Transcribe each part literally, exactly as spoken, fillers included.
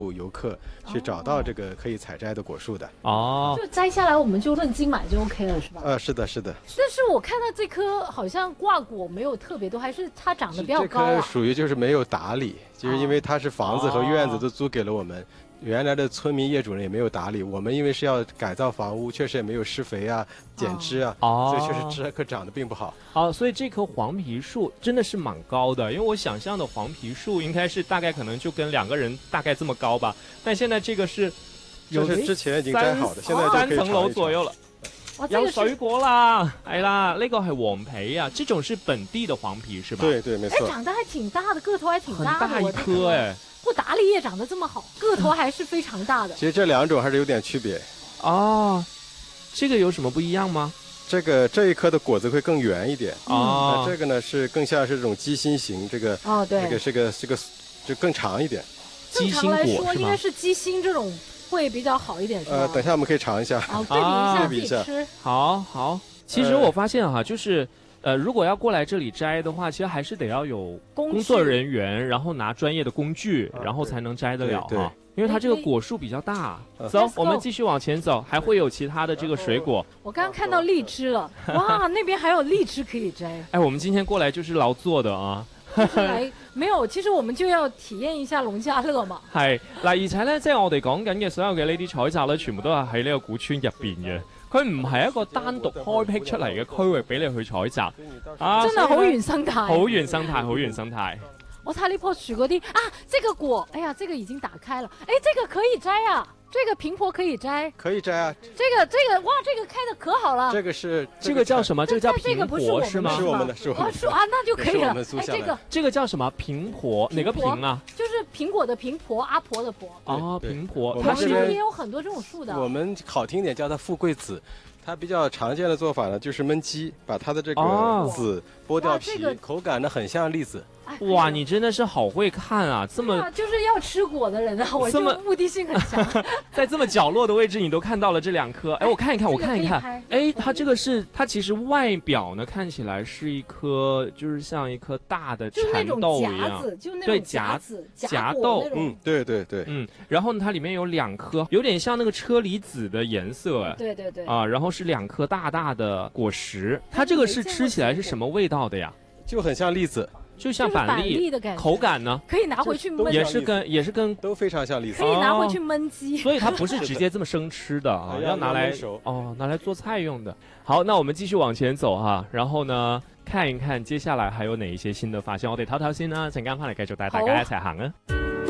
游客去找到这个可以采摘的果树的。 哦， 就摘下来我们就论斤买就 OK 了，是吧？ 呃，是的，是的。 但是我看到这棵好像挂果没有特别多，还是它长得比较高啊。 这棵属于就是没有打理，就是因为它是房子和院子都租给了我们。原来的村民业主人也没有打理，我们因为是要改造房屋，确实也没有施肥啊、剪枝啊， 哦、 所以确实这棵长得并不好。 哦，所以这棵黄皮树真的是蛮高的，因为我想象的黄皮树应该是大概可能就跟两个人大概这么高吧，但现在这个是有是之前已經摘好的，現在就可以三層樓左右了。有水果啦，係啦，呢個係黃皮啊，這種是本地的黃皮是吧？ 對對，沒錯。 哎，長得還挺大的，個頭還挺大的， 很大一顆哎。 不打理也長得這麼好，個頭還是非常大的。 其實這兩種還是有點區別。 哦，這個有什麼不一樣嗎？ 這個這一顆的果子會更圓一點。 哦， 這個呢是更像是這種雞心型，這個哦對， 這個這個這個就更長一點。 正常來說應該是雞心這種會比較好一點，是吧？ 呃，等一下我們可以嘗一下。 好，對比一下，對比一下，自己吃。 好好，其實我發現哈，就是呃，如果要過來這裡摘的話，其實還是得要有工作人員，然後拿專業的工具，然後才能摘得了哈。因為它這個果樹比較大。走，我們繼續往前走，還會有其他的這個水果。 我剛剛看到荔枝了，哇，那邊還有荔枝可以摘。 哎，我們今天過來就是勞作的啊。 來沒有，其實我們就要體驗一下農家樂嘛。 係嗱，而且咧，即係我哋講緊嘅所有嘅呢啲採集咧，全部都係喺呢個古村入邊嘅。佢唔係一個單獨開闢出嚟嘅區域俾你去採集。 啊，真係好原生態。 好原生態，好原生態。 我睇呢棵樹嗰啲啊，這個果，哎呀，這個已經打開了，哎，這個可以摘啊。這個蘋果可以摘， 可以摘啊。 這個這個哇，這個開得可好了。 這個是這個叫什麼？這個叫蘋果是嗎？ 是我們的，是我們的。 啊，那就可以了。哎，這個這個叫什麼？蘋婆？哪個蘋啊？ 就是蘋果的蘋，婆阿婆的婆。 哦，蘋婆。 它這邊也有很多這種樹的。 我們好聽點叫它富貴子。它比較常見的做法呢，就是燜雞，把它的這個籽剝掉皮，口感呢很像栗子。 哇，你真的是好會看啊！這麼就是要吃果的人啊，我就目的性很強。 在這麼角落的位置，你都看到了這兩顆。哎，我看一看，我看一看。哎，它這個是它其實外表呢看起來是一顆，就是像一顆大的蠶豆一樣， 就那種對， 夾子夾豆。 嗯，對對對， 嗯。然後呢，它裡面有兩顆，有點像那個車厘子的顏色。哎， 對對對。 啊，然後是兩顆大大的果實。它這個是吃起來是什麼味道的呀？ 就很像栗子。 就像板栗的感覺， 口感呢？ 可以拿回去燜， 也是跟也是跟都非常像栗子， 可以拿回去燜雞。 所以它不是直接這麼生吃的啊，要拿來哦拿來做菜用的。好，那我們繼續往前走哈，然後呢看一看接下來還有哪一些新的發現。我哋唞唞先啦，陣間翻嚟繼續帶大家一齊行啊！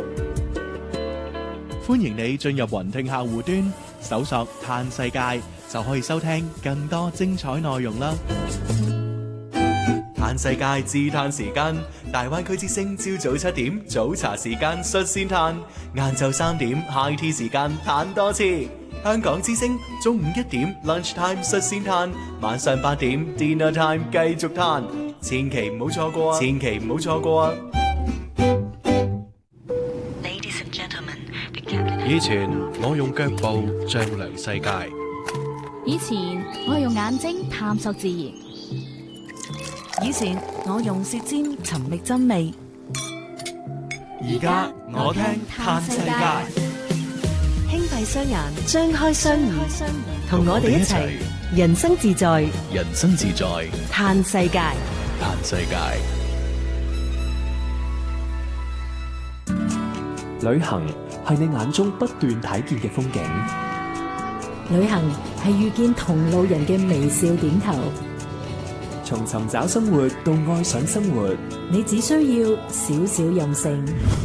歡迎你進入雲聽客戶端，搜索嘆世界就可以收聽更多精彩內容啦。嘆世界自嘆時間，大灣區之聲朝早七點早茶時間率先嘆，晏晝三點 high tea 時間嘆多次。香港之聲中午一點 lunch time 率先嘆，晚上八點 dinner time 繼續嘆，千祈唔好錯過，千祈唔好錯過啊！ 以前我用腳步丈量世界， 以前我用眼睛探索自然，以前我用舌尖尋覓真味， 而家我聽嘆世界。 輕閉雙眼，張開雙耳，同我哋一齊人生自在， 人生自在嘆世界， 嘆世界。 旅行係你眼中不斷睇見嘅風景， 旅行係遇見同路人嘅微笑點頭。 從尋找生活到愛上生活， 你只需要少少任性，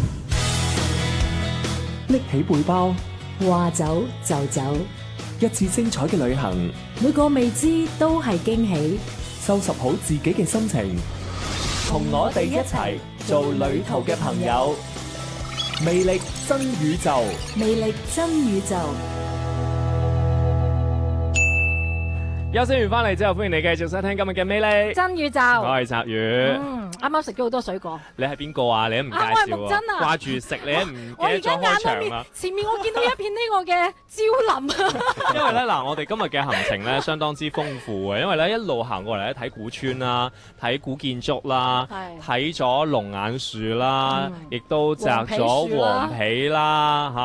拎起背包， 話走就走， 一次精彩嘅旅行， 每個未知都係驚喜。 收拾好自己嘅心情，同我哋一齊做旅途嘅朋友。魅力真宇宙， 魅力真宇宙。 休息完翻嚟之後，歡迎你繼續收聽今日嘅美麗真宇宙， 我係澤宇。 嗯，啱啱食咗好多水果。 你係邊個啊？你都唔介紹啊，我係木真啊， 掛住食你都唔記得咗開場啦。 前面我見到一片呢個嘅蕉林啊。 因為咧嗱，我哋今日嘅行程咧相當之豐富嘅，因為咧一路行過嚟咧睇古村啦，睇古建築啦，睇咗龍眼樹啦，亦都摘咗黃皮啦嚇。